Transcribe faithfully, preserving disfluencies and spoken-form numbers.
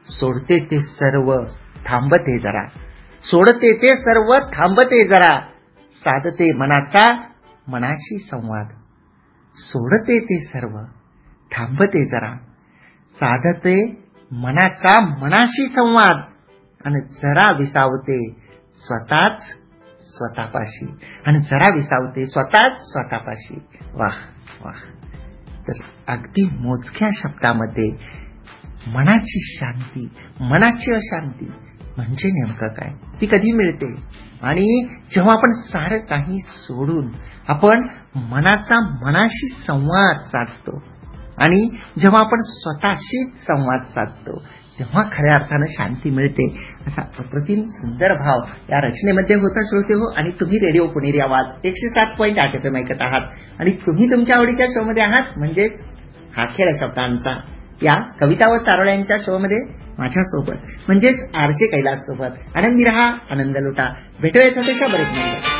सोडते ते सर्व थांबते जरा, सोडते ते सर्व थांबते जरा, साधते मनाचा मनाशी संवाद. सोडते ते सर्व थांबते जरा, साधते मनाचा मनाशी संवाद, आणि जरा विसावते स्वतःच स्वतःपाशी, आणि जरा विसावते स्वतःच स्वतःपाशी. वाह वाह. तर अगदी मोजक्या शब्दामध्ये मनाची शांती, मनाची अशांती म्हणजे नेमकं काय, ती कधी मिळते? आणि जेव्हा आपण सारं काही सोडून आपण मनाचा मनाशी संवाद साधतो, आणि जेव्हा आपण स्वतःशीच संवाद साधतो, तेव्हा खऱ्या अर्थानं शांती मिळते. असा अप्रतिम सुंदर भाव या रचनेमध्ये होता श्रोते हो. आणि तुम्ही रेडिओ पुणेरी आवाज एकशे सात पॉईंट आठ एफ एम ऐकत आहात, आणि तुम्ही तुमच्या आवडीच्या शो मध्ये आहात, म्हणजेच हा खेळ शब्दांचा या कविता व चारोळ्यांच्या शो मध्ये माझ्यासोबत, म्हणजेच आरजे कैलास सोबत. आनंदी रहा, आनंद लुटा. भेटूया छोट्याशा ब्रेकमध्ये.